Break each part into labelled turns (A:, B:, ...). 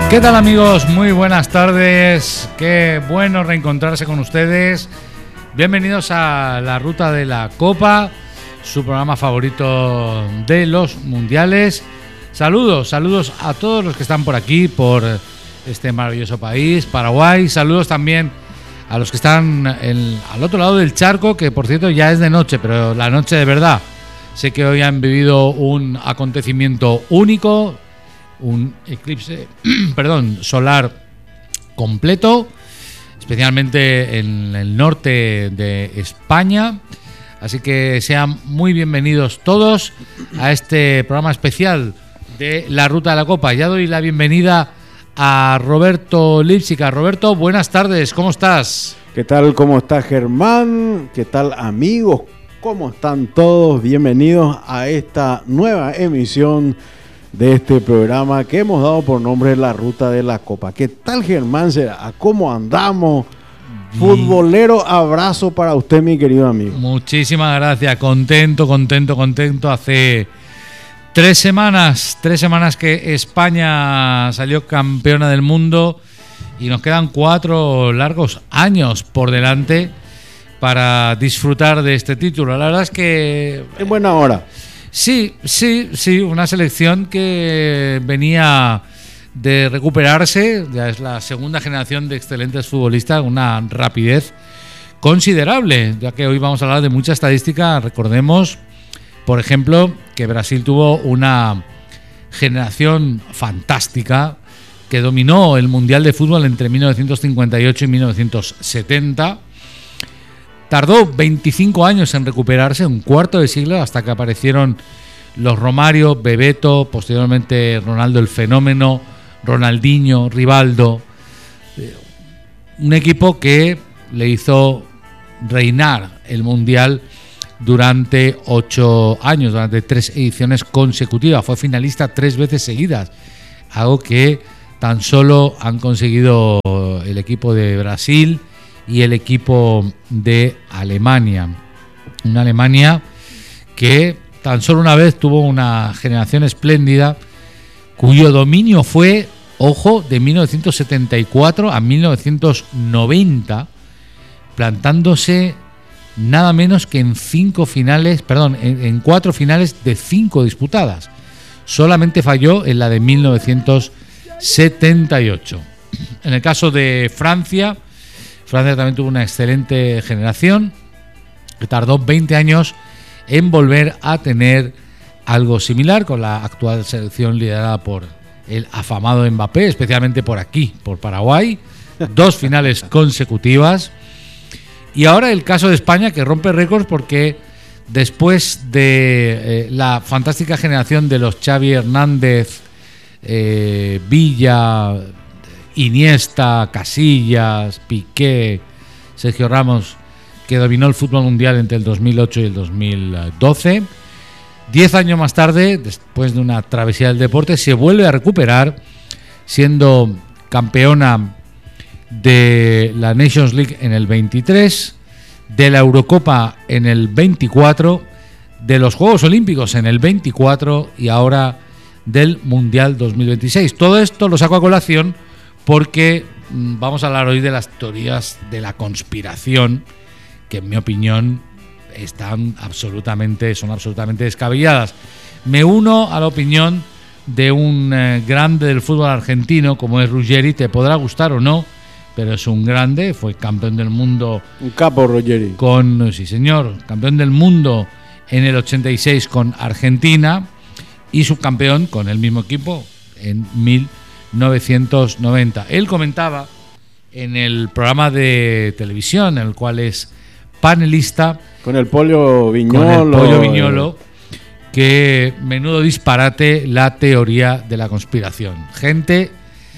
A: ¿Qué tal, amigos? Muy buenas tardes. Qué bueno reencontrarse con ustedes. Bienvenidos a La Ruta de la Copa, su programa favorito de los mundiales. Saludos a todos los que están por aquí, por este maravilloso país, Paraguay. Saludos también a los que están al otro lado del charco, que por cierto ya es de noche, pero la noche de verdad. Sé que hoy han vivido un acontecimiento único, un eclipse solar completo, especialmente en el norte de España. Así que sean muy bienvenidos todos a este programa especial de La Ruta de la Copa. Ya doy la bienvenida a Roberto Lípsica. Roberto, buenas tardes, ¿cómo estás?
B: ¿Qué tal? ¿Cómo está Germán? ¿Qué tal, amigos? ¿Cómo están todos? Bienvenidos a esta nueva emisión de este programa que hemos dado por nombre La Ruta de la Copa. ¿Qué tal, Germán? ¿Cómo andamos? Futbolero, abrazo para usted, mi querido amigo.
A: Muchísimas gracias, contento. Hace 3 semanas que España salió campeona del mundo y nos quedan 4 largos años por delante para disfrutar de este título. La verdad es que...
B: En buena hora.
A: Sí, una selección que venía de recuperarse, ya es la segunda generación de excelentes futbolistas, una rapidez considerable, ya que hoy vamos a hablar de mucha estadística. Recordemos, por ejemplo, que Brasil tuvo una generación fantástica que dominó el Mundial de Fútbol entre 1958 y 1970. Tardó 25 años en recuperarse, un cuarto de siglo, hasta que aparecieron los Romario, Bebeto, posteriormente Ronaldo el Fenómeno, Ronaldinho, Rivaldo. Un equipo que le hizo reinar el Mundial durante 8 años, durante 3 ediciones consecutivas. Fue finalista 3 veces seguidas, algo que tan solo han conseguido el equipo de Brasil y el equipo de Alemania. Una Alemania que tan solo una vez tuvo una generación espléndida, cuyo dominio fue, ojo, de 1974 a 1990, plantándose nada menos que en 4 finales de 5 disputadas. Solamente falló en la de 1978. En el caso de Francia también tuvo una excelente generación que tardó 20 años en volver a tener algo similar con la actual selección liderada por el afamado Mbappé, especialmente por aquí, por Paraguay. 2 finales consecutivas. Y ahora el caso de España, que rompe récords porque después de la fantástica generación de los Xavi Hernández, Villa, Iniesta, Casillas, Piqué, Sergio Ramos, que dominó el fútbol mundial entre el 2008 y el 2012. 10 años más tarde, después de una travesía del deporte, se vuelve a recuperar, siendo campeona de la Nations League en el 23, de la Eurocopa en el 24, de los Juegos Olímpicos en el 24 y ahora del Mundial 2026. Todo esto lo saco a colación porque vamos a hablar hoy de las teorías de la conspiración, que en mi opinión son absolutamente descabelladas. Me uno a la opinión de un grande del fútbol argentino como es Ruggeri. Te podrá gustar o no, pero es un grande, fue campeón del mundo. Un capo, Ruggeri. Sí, señor, campeón del mundo en el 86 con Argentina y subcampeón con el mismo equipo en 1990. Él comentaba en el programa de televisión, en el cual es panelista, con el Pollo Viñolo, que menudo disparate la teoría de la conspiración. Gente,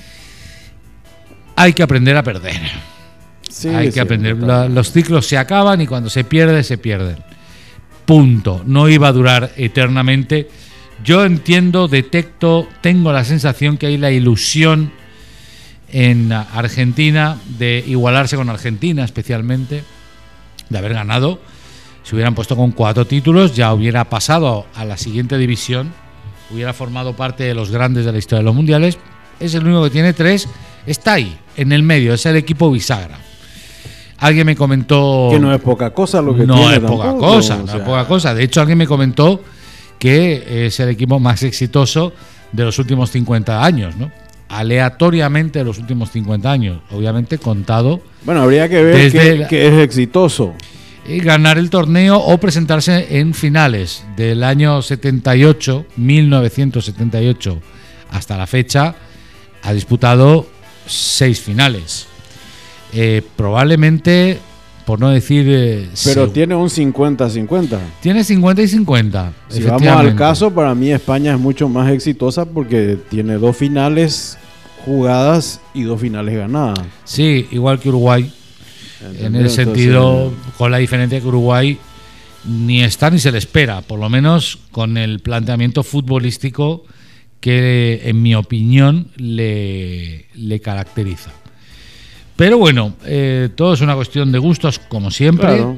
A: hay que aprender a perder. Hay que aprender. Los ciclos se acaban y cuando se pierde, se pierden. Punto. No iba a durar eternamente. Yo entiendo, detecto, tengo la sensación que hay la ilusión en Argentina de igualarse con Argentina, especialmente, de haber ganado. Si hubieran puesto con 4 títulos, ya hubiera pasado a la siguiente división, hubiera formado parte de los grandes de la historia de los mundiales, es el único que tiene 3, está ahí, en el medio, es el equipo bisagra. Alguien me comentó...
B: Que no es poca cosa lo que
A: no
B: tiene
A: es poca
B: tampoco,
A: cosa,
B: o
A: no
B: sea,
A: es poca cosa. De hecho, alguien me comentó que es el equipo más exitoso de los últimos 50 años, ¿no? Aleatoriamente de los últimos 50 años, obviamente contado.
B: Bueno, habría que ver que es exitoso.
A: Y ganar el torneo o presentarse en finales del año 78, 1978, hasta la fecha, ha disputado 6 finales. Probablemente, por no decir...
B: Pero tiene un 50-50.
A: Tiene 50 y 50.
B: Si vamos al caso, para mí España es mucho más exitosa porque tiene 2 finales jugadas y 2 finales ganadas.
A: Sí, igual que Uruguay.
B: ¿Entendido?
A: En el sentido,
B: Entonces,
A: con la diferencia que Uruguay ni está ni se le espera, por lo menos con el planteamiento futbolístico que, en mi opinión, le caracteriza. Pero bueno, todo es una cuestión de gustos, como siempre.
B: Claro.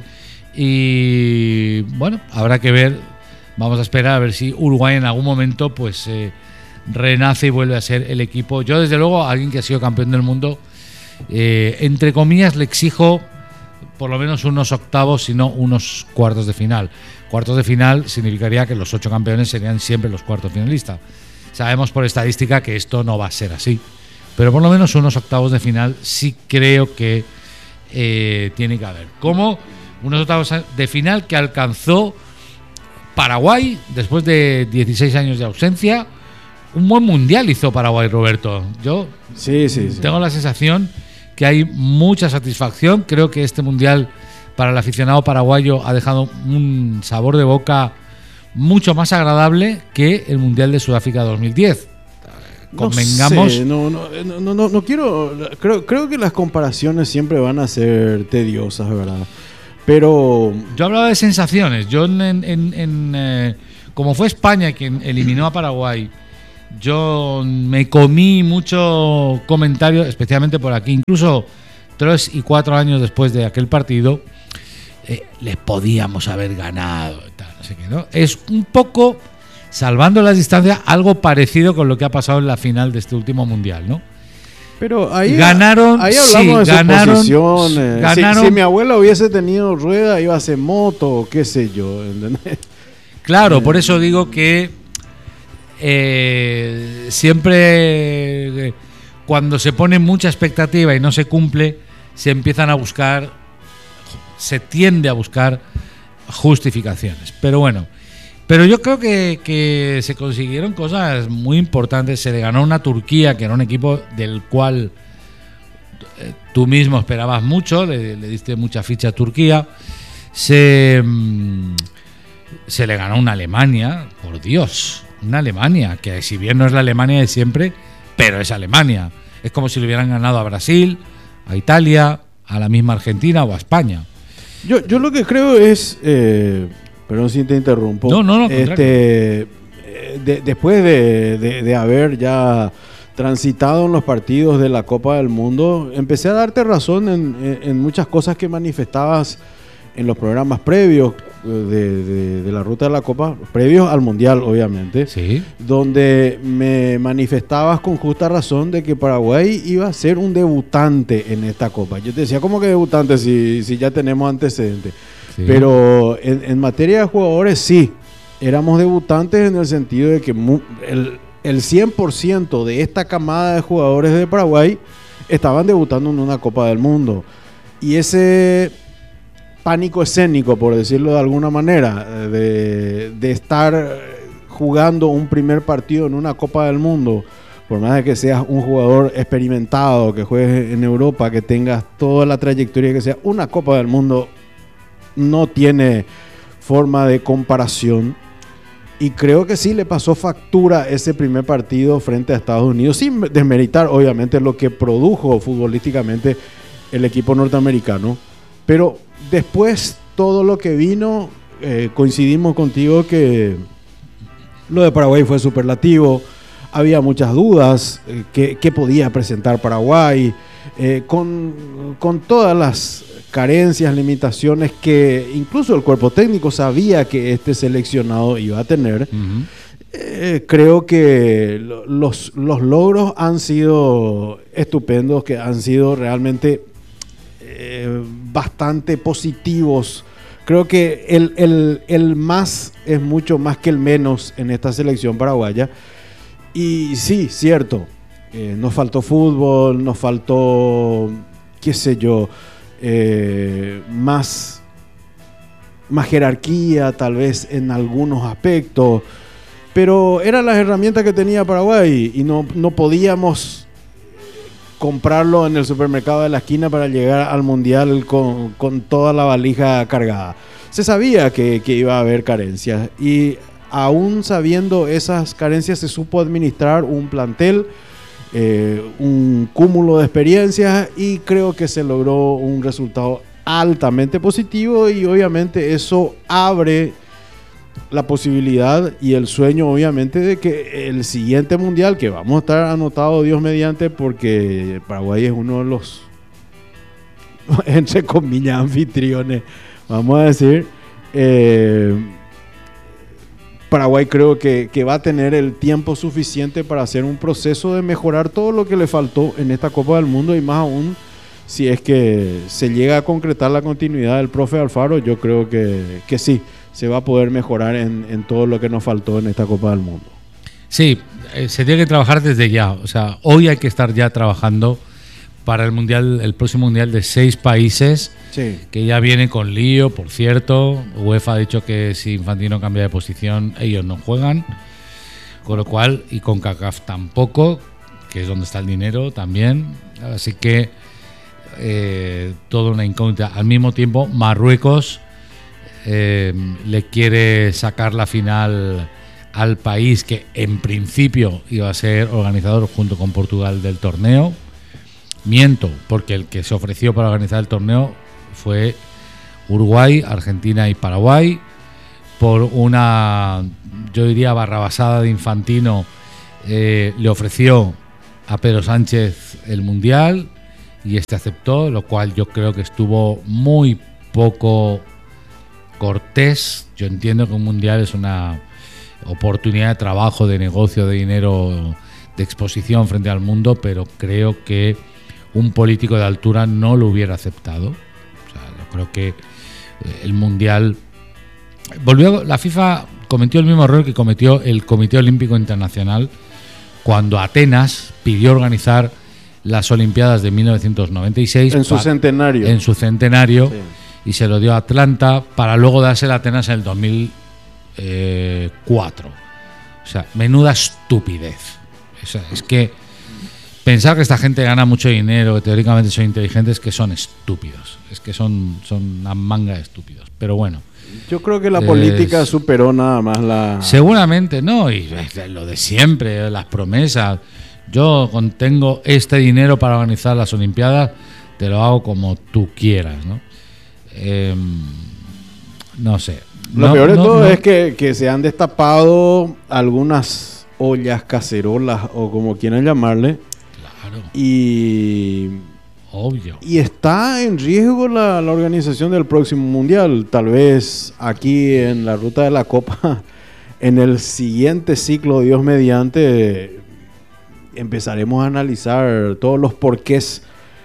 A: Y bueno, habrá que ver, vamos a esperar a ver si Uruguay en algún momento pues renace y vuelve a ser el equipo. Yo, desde luego, a alguien que ha sido campeón del mundo, entre comillas, le exijo por lo menos unos octavos, si no unos cuartos de final. Cuartos de final significaría que los 8 campeones serían siempre los cuartos finalistas. Sabemos por estadística que esto no va a ser así, pero por lo menos unos octavos de final sí creo que tiene que haber. Como unos octavos de final que alcanzó Paraguay después de 16 años de ausencia. Un buen mundial hizo Paraguay, Roberto. Yo
B: sí.
A: tengo la sensación que hay mucha satisfacción. Creo que este mundial para el aficionado paraguayo ha dejado un sabor de boca mucho más agradable que el mundial de Sudáfrica 2010. Convengamos.
B: No quiero. Creo que las comparaciones siempre van a ser tediosas, ¿verdad? Pero
A: yo hablaba de sensaciones. Yo como fue España quien eliminó a Paraguay, yo me comí mucho comentario, especialmente por aquí, incluso 3 y 4 años después de aquel partido, les podíamos haber ganado, tal, no sé qué, ¿no? Es un poco, salvando las distancias, algo parecido con lo que ha pasado en la final de este último mundial, ¿no?
B: Pero ahí
A: ganaron,
B: ahí hablamos
A: sí,
B: de suposiciones.
A: ganaron.
B: Si mi abuela hubiese tenido rueda, iba a ser moto o qué sé yo, ¿entendés?
A: Claro, por eso digo que siempre cuando se pone mucha expectativa y no se cumple, se tiende a buscar justificaciones. Pero bueno, yo creo que se consiguieron cosas muy importantes. Se le ganó una Turquía, que era un equipo del cual tú mismo esperabas mucho, le diste mucha ficha a Turquía. Se le ganó una Alemania, por Dios, una Alemania, que si bien no es la Alemania de siempre, pero es Alemania. Es como si le hubieran ganado a Brasil, a Italia, a la misma Argentina o a España.
B: Yo lo que creo es, perdón si te interrumpo,
A: No,
B: después de haber ya transitado en los partidos de la Copa del Mundo, empecé a darte razón en muchas cosas que manifestabas en los programas previos de la ruta de la Copa, previos al Mundial, obviamente,
A: sí,
B: donde me manifestabas con justa razón de que Paraguay iba a ser un debutante en esta Copa. Yo te decía, ¿cómo que debutante si ya tenemos antecedentes? Sí. Pero en materia de jugadores, sí, éramos debutantes en el sentido de que el 100% de esta camada de jugadores de Paraguay estaban debutando en una Copa del Mundo. Y ese pánico escénico, por decirlo de alguna manera, de estar jugando un primer partido en una Copa del Mundo, por más de que seas un jugador experimentado, que juegues en Europa, que tengas toda la trayectoria que sea, una Copa del Mundo no tiene forma de comparación. Y creo que sí le pasó factura ese primer partido frente a Estados Unidos, sin desmeritar obviamente lo que produjo futbolísticamente el equipo norteamericano. Pero después, todo lo que vino, coincidimos contigo que lo de Paraguay fue superlativo. Había muchas dudas, qué podía presentar Paraguay, con todas las carencias, limitaciones que incluso el cuerpo técnico sabía que este seleccionado iba a tener. Creo que los logros han sido estupendos, que han sido realmente bastante positivos. Creo que el más es mucho más que el menos en esta selección paraguaya. Y sí, cierto, nos faltó fútbol, nos faltó, qué sé yo, más jerarquía tal vez en algunos aspectos. Pero eran las herramientas que tenía Paraguay y no podíamos comprarlo en el supermercado de la esquina para llegar al Mundial con toda la valija cargada. Se sabía que iba a haber carencias y aún sabiendo esas carencias se supo administrar un plantel, un cúmulo de experiencias y creo que se logró un resultado altamente positivo y obviamente eso abre la posibilidad y el sueño obviamente de que el siguiente mundial, que vamos a estar anotados Dios mediante, porque Paraguay es uno de los entre comillas anfitriones, vamos a decir, Paraguay creo que va a tener el tiempo suficiente para hacer un proceso de mejorar todo lo que le faltó en esta Copa del Mundo y más aún si es que se llega a concretar la continuidad del profe Alfaro. Yo creo que sí, se va a poder mejorar en todo lo que nos faltó en esta Copa del Mundo.
A: Sí, se tiene que trabajar desde ya. O sea, hoy hay que estar ya trabajando para el mundial, el próximo mundial de 6 países, sí, que ya viene con lío, por cierto. UEFA ha dicho que si Infantino cambia de posición, ellos no juegan. Con lo cual, y con CONCACAF tampoco, que es donde está el dinero también. Así que toda una incógnita. Al mismo tiempo, Marruecos le quiere sacar la final al país que en principio iba a ser organizador junto con Portugal del torneo. Miento, porque el que se ofreció para organizar el torneo fue Uruguay, Argentina y Paraguay. Por una, yo diría, barrabasada de Infantino, le ofreció a Pedro Sánchez el Mundial y este aceptó, lo cual yo creo que estuvo muy poco cortés. Yo entiendo que un Mundial es una oportunidad de trabajo, de negocio, de dinero, de exposición frente al mundo, pero creo que un político de altura no lo hubiera aceptado. O sea, yo creo que el Mundial la FIFA cometió el mismo error que cometió el Comité Olímpico Internacional cuando Atenas pidió organizar las Olimpiadas de 1996
B: en su
A: centenario,
B: sí,
A: y se lo dio a Atlanta para luego dársela a Atenas en el 2004. O sea, menuda estupidez. O sea, es que pensar que esta gente gana mucho dinero, que teóricamente son inteligentes, que son estúpidos. Es que son una manga de estúpidos. Pero bueno.
B: Yo creo que la política superó nada más la...
A: Seguramente, no. Y lo de siempre, las promesas. Yo tengo este dinero para organizar las Olimpiadas, te lo hago como tú quieras, ¿no? No sé.
B: Lo peor de todo es que se han destapado algunas ollas, cacerolas o como quieran llamarle.
A: Claro. Obvio.
B: Y está en riesgo la organización del próximo mundial. Tal vez aquí en la ruta de la Copa, en el siguiente ciclo, Dios mediante, empezaremos a analizar todos los porqués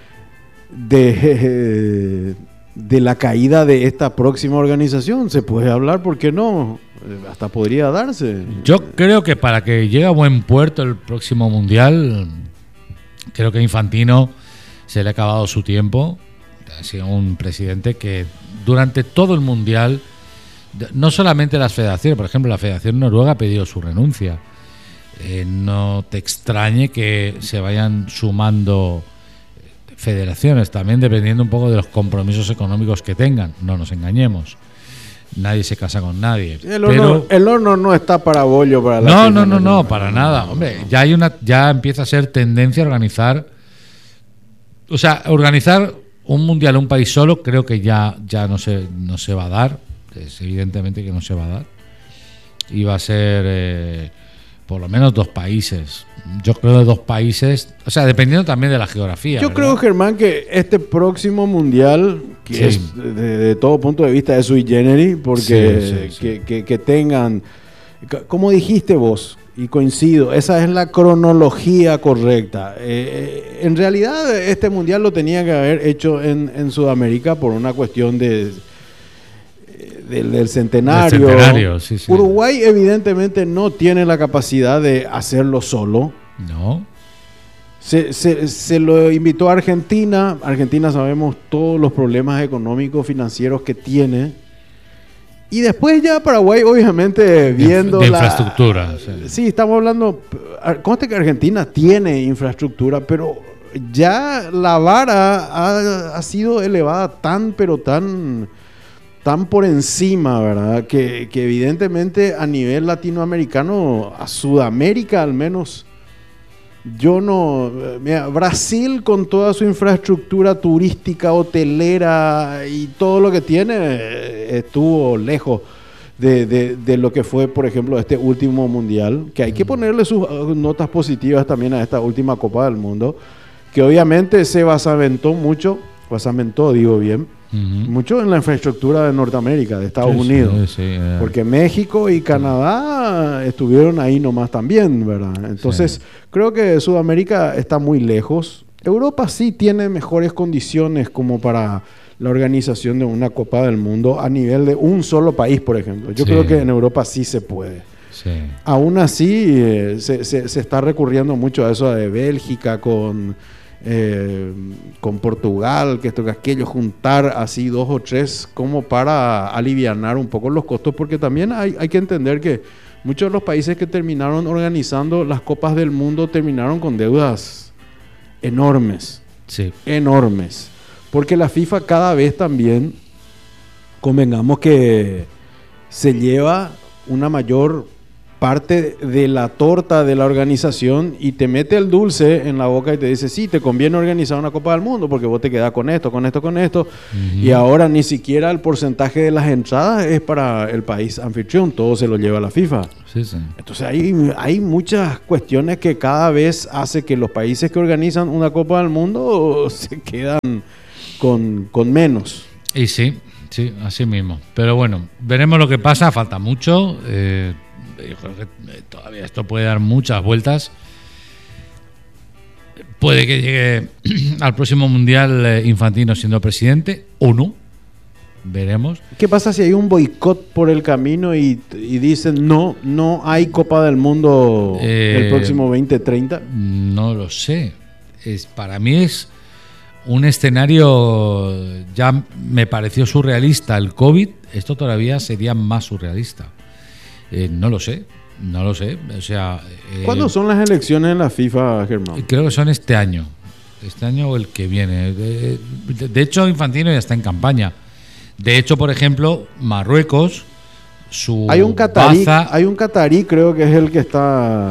B: de la caída de esta próxima organización. Se puede hablar, ¿por qué no? Hasta podría darse.
A: Yo creo que para que llegue a buen puerto el próximo mundial, creo que Infantino se le ha acabado su tiempo. Ha sido un presidente que durante todo el mundial, no solamente las federaciones, por ejemplo, la Federación Noruega ha pedido su renuncia. No te extrañe que se vayan sumando federaciones, también dependiendo un poco de los compromisos económicos que tengan. No nos engañemos. Nadie se casa con nadie.
B: El horno no está para bollo para la
A: No, para nada. Hombre, ya empieza a ser tendencia a organizar. O sea, organizar un mundial, un país solo, creo que ya no se va a dar. Es evidentemente que no se va a dar. Y va a ser por lo menos 2 países. Yo creo de 2 países, o sea, dependiendo también de la geografía.
B: Yo creo, Germán, que este próximo mundial, que es de todo punto de vista de sui generis, porque que tengan como dijiste vos, y coincido, esa es la cronología correcta. En realidad este mundial lo tenía que haber hecho en Sudamérica por una cuestión del centenario.
A: Sí.
B: Uruguay evidentemente no tiene la capacidad de hacerlo solo.
A: No.
B: Se lo invitó a Argentina. Argentina sabemos todos los problemas económicos, financieros que tiene. Y después ya Paraguay, obviamente, viendo
A: de infraestructura.
B: Sí, estamos hablando... Conste que Argentina tiene infraestructura, pero ya la vara ha sido elevada tan por encima, ¿verdad? Que evidentemente a nivel latinoamericano, a Sudamérica al menos... Yo no... Mira, Brasil con toda su infraestructura turística, hotelera y todo lo que tiene, estuvo lejos de lo que fue, por ejemplo, este último mundial, que hay que ponerle sus notas positivas también a esta última Copa del Mundo, que obviamente se basamentó mucho mucho en la infraestructura de Norteamérica, de Estados Unidos. Porque México y Canadá estuvieron ahí nomás también, ¿verdad? Entonces, creo que Sudamérica está muy lejos. Europa sí tiene mejores condiciones como para la organización de una Copa del Mundo a nivel de un solo país, por ejemplo. Yo creo que en Europa sí se puede.
A: Sí.
B: Aún así, se está recurriendo mucho a eso de Bélgica con Portugal, que esto que aquello, juntar así 2 o 3 como para alivianar un poco los costos, porque también hay que entender que muchos de los países que terminaron organizando las Copas del Mundo terminaron con deudas enormes, porque la FIFA cada vez también, convengamos que se lleva una mayor parte de la torta de la organización y te mete el dulce en la boca y te dice, sí, te conviene organizar una Copa del Mundo porque vos te quedás con esto, y ahora ni siquiera el porcentaje de las entradas es para el país anfitrión, todo se lo lleva la FIFA. Entonces hay muchas cuestiones que cada vez hace que los países que organizan una Copa del Mundo se quedan con menos.
A: Y sí, así mismo. Pero bueno, veremos lo que pasa, falta mucho. Yo creo que todavía esto puede dar muchas vueltas. Puede que llegue al próximo Mundial Infantino siendo presidente o no. Veremos.
B: ¿Qué pasa si hay un boicot por el camino y dicen no hay Copa del Mundo el próximo 2030?
A: No lo sé. Para mí es un escenario, ya me pareció surrealista el COVID, esto todavía sería más surrealista. No lo sé. O sea,
B: ¿cuándo son las elecciones en la FIFA, Germán?
A: Creo que son este año o el que viene. De hecho, Infantino ya está en campaña. De hecho, por ejemplo, Marruecos,
B: hay un catarí, creo que es el que está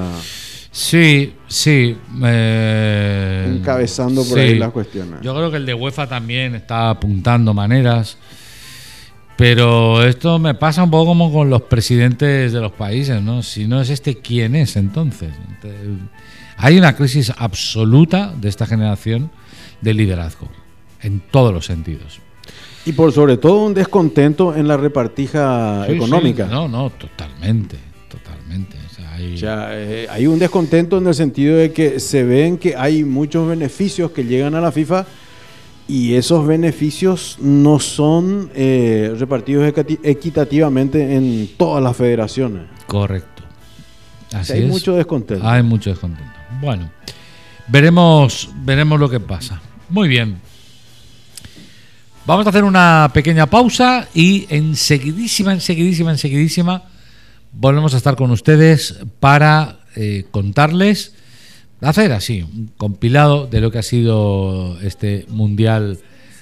B: encabezando por ahí las cuestiones.
A: Yo creo que el de UEFA también está apuntando maneras. Pero esto me pasa un poco como con los presidentes de los países, ¿no? Si no es este, ¿quién es entonces? Hay una crisis absoluta de esta generación de liderazgo, en todos los sentidos.
B: Y por sobre todo un descontento en la repartija económica.
A: No, totalmente. O sea,
B: hay un descontento en el sentido de que se ven que hay muchos beneficios que llegan a la FIFA y esos beneficios no son repartidos equitativamente en todas las federaciones.
A: Correcto. Así
B: hay
A: es.
B: Mucho descontento.
A: Hay mucho descontento. Bueno, veremos lo que pasa. Muy bien. Vamos a hacer una pequeña pausa y enseguidísima volvemos a estar con ustedes para contarles, hacer así un compilado de lo que ha sido este Mundial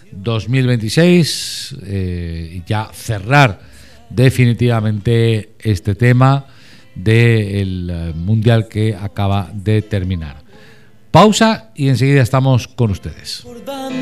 A: 2026 y ya cerrar definitivamente este tema del Mundial que acaba de terminar. Pausa y enseguida estamos con ustedes.